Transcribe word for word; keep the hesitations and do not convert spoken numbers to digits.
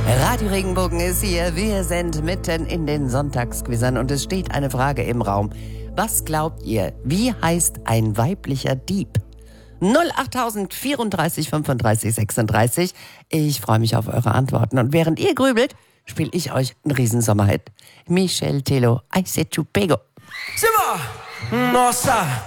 Radio Regenbogen ist hier. Wir sind mitten in den Sonntagsquizern und es steht eine Frage im Raum. Was glaubt ihr, wie heißt ein weiblicher Dieb? null achttausend vierunddreißig fünfunddreißig sechsunddreißig. Ich freue mich auf eure Antworten. Und während ihr grübelt, spiele ich euch einen Riesensommerhit. Michel Tello, I said to Pego. Simmer! Nossa!